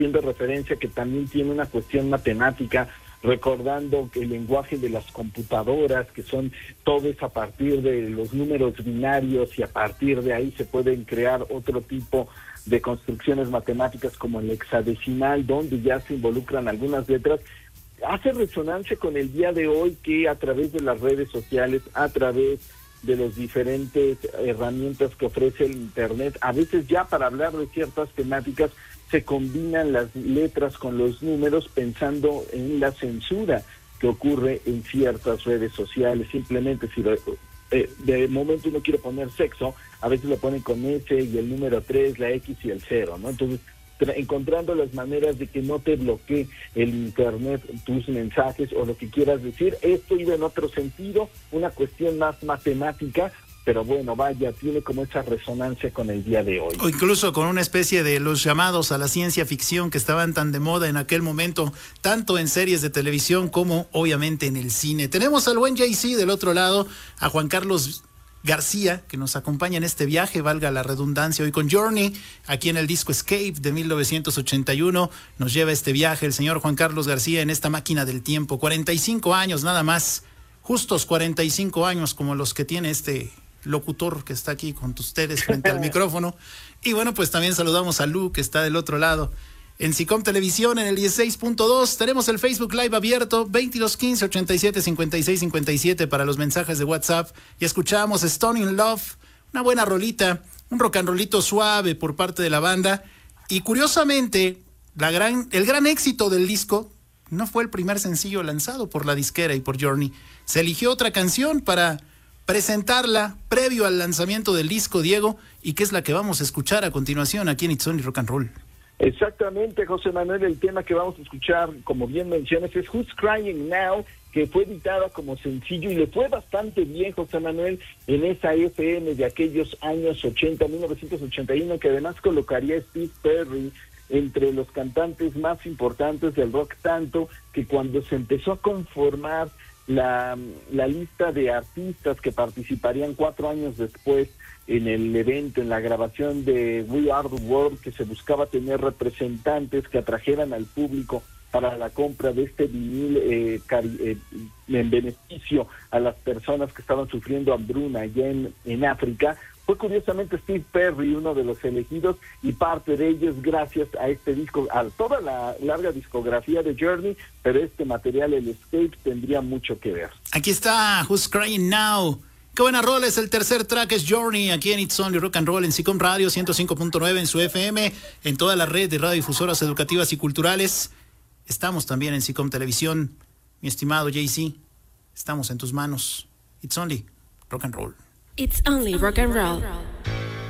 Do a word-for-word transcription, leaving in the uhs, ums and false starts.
haciendo referencia que también tiene una cuestión matemática, recordando que el lenguaje de las computadoras, que son todo es a partir de los números binarios y a partir de ahí se pueden crear otro tipo de construcciones matemáticas como el hexadecimal, donde ya se involucran algunas letras. Hace resonancia con el día de hoy que a través de las redes sociales, a través de las diferentes herramientas que ofrece el Internet, a veces ya para hablar de ciertas temáticas se combinan las letras con los números pensando en la censura que ocurre en ciertas redes sociales. Simplemente si lo, eh, de momento uno quiere poner sexo, a veces lo ponen con S y el número tres, la X y el cero, ¿no? Entonces, encontrando las maneras de que no te bloquee el Internet tus mensajes o lo que quieras decir. Esto iba en otro sentido, una cuestión más matemática, pero bueno, vaya, tiene como esa resonancia con el día de hoy. O incluso con una especie de los llamados a la ciencia ficción que estaban tan de moda en aquel momento, tanto en series de televisión como obviamente en el cine. Tenemos al buen Jay-Z del otro lado, a Juan Carlos García, que nos acompaña en este viaje, valga la redundancia, hoy con Journey, aquí en el disco Escape de mil novecientos ochenta y uno, nos lleva este viaje el señor Juan Carlos García en esta máquina del tiempo, cuarenta y cinco años nada más, justos cuarenta y cinco años como los que tiene este locutor que está aquí con ustedes frente al micrófono, y bueno, pues también saludamos a Lu, que está del otro lado. En SICOM Televisión, en el dieciséis punto dos, tenemos el Facebook Live abierto, veintidós quince ochenta y siete cincuenta y seis cincuenta y siete para los mensajes de WhatsApp. Y escuchamos Stone in Love, una buena rolita, un rock and rollito suave por parte de la banda. Y curiosamente, la gran, el gran éxito del disco no fue el primer sencillo lanzado por la disquera y por Journey. Se eligió otra canción para presentarla previo al lanzamiento del disco, Diego, y que es la que vamos a escuchar a continuación aquí en It's Only Rock and Roll. Exactamente, José Manuel, el tema que vamos a escuchar, como bien mencionas, es Who's Crying Now, que fue editada como sencillo y le fue bastante bien, José Manuel, en esa F M de aquellos años ochenta, mil novecientos ochenta y uno, que además colocaría a Steve Perry entre los cantantes más importantes del rock, tanto que cuando se empezó a conformar la, la lista de artistas que participarían cuatro años después en el evento, en la grabación de We Are the World, que se buscaba tener representantes que atrajeran al público para la compra de este vinil eh, cari- eh, en beneficio a las personas que estaban sufriendo hambruna allá en, en África. Fue curiosamente Steve Perry uno de los elegidos, y parte de ellos gracias a este disco, a toda la larga discografía de Journey, pero este material, el Escape, tendría mucho que ver. Aquí está Who's Crying Now. Qué buena rola, es el tercer track, es Journey, aquí en It's Only Rock and Roll, en SICOM Radio ciento cinco punto nueve en su F M, en toda la red de radiodifusoras educativas y culturales. Estamos también en SICOM Televisión. Mi estimado Jay-Z, estamos en tus manos. It's Only Rock and Roll. It's Only Rock and Roll.